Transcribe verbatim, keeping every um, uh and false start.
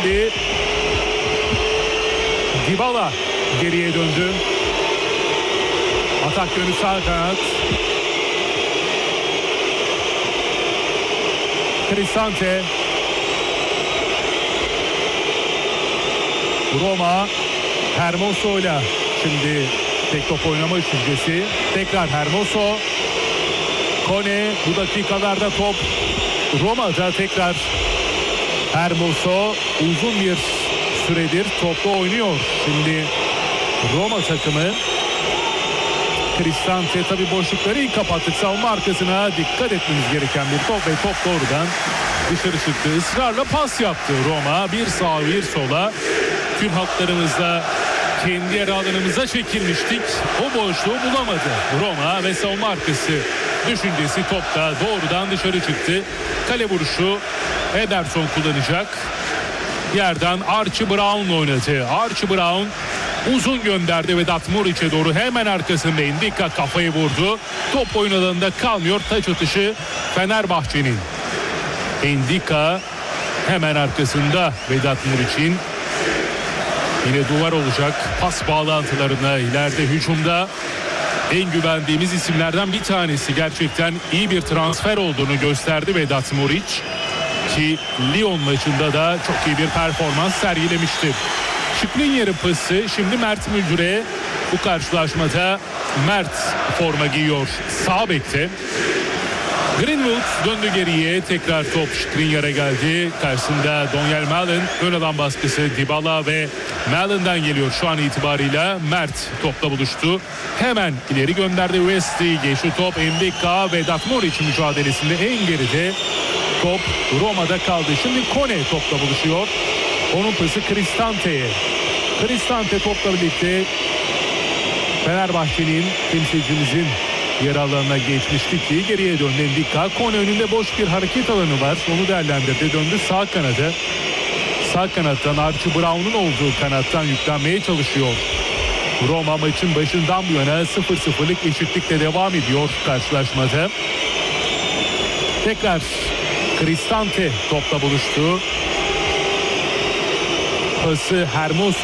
Şimdi Dybala geriye döndü. Atak yönü sağ kanat. Cristante. Roma Hermoso'yla şimdi tek top oynama düşüncesi. Tekrar Hermoso. Kone bu dakikalarda top Roma'da. Tekrar Hermoso uzun bir süredir topla oynuyor. Şimdi Roma takımı. Cristante tabi boşlukları iyi kapattık. Savunma arkasına dikkat etmemiz gereken bir top ve top doğrudan dışarı çıktı. Israrla pas yaptı Roma. Bir sağa bir sola. Tüm hatlarımızda kendi yer alanımıza çekilmiştik. O boşluğu bulamadı Roma ve savunma arkası düşüncesi topta doğrudan dışarı çıktı. Kale vuruşu Ederson kullanacak. Yerden Archie Brown oynadı. Archie Brown uzun gönderdi Vedat Muriç'e doğru. Hemen arkasında Ndika kafayı vurdu. Top oyun alanında kalmıyor. Taç atışı Fenerbahçe'nin. Ndika hemen arkasında Vedat Muriç'in. Yine duvar olacak. Pas bağlantılarına ileride hücumda en güvendiğimiz isimlerden bir tanesi. Gerçekten iyi bir transfer olduğunu gösterdi Vedat Muriç. Ki Lyon maçında da çok iyi bir performans sergilemişti. Skriniar'ın pası şimdi Mert Müldür'e. Bu karşılaşmada Mert forma giyiyor sağ bekte. Greenwood döndü geriye. Tekrar top Skriniar'a geldi. Karşısında Donyell Malen. Ön alan baskısı Dybala ve Malen'den geliyor şu an itibarıyla. Mert topla buluştu. Hemen ileri gönderdi Wesley. Şu top Ndika Vedat Muriç mücadelesinde en geride. Top Roma'da kaldı. Şimdi Kone topla buluşuyor. Onun pası Cristante'ye. Cristante topla birlikte Fenerbahçe'nin temsilcimizin yer alanına geçmişti ki geriye döndü Ndika. Kone önünde boş bir hareket alanı var. Onu değerlendirdi. Döndü sağ kanada. Sağ kanattan Archie Brown'un olduğu kanattan yüklenmeye çalışıyor. Roma maçın başından bu yana sıfır sıfırlık eşitlikle devam ediyor karşılaşmada. Tekrar Cristante topla buluştu. Pası Hermoso.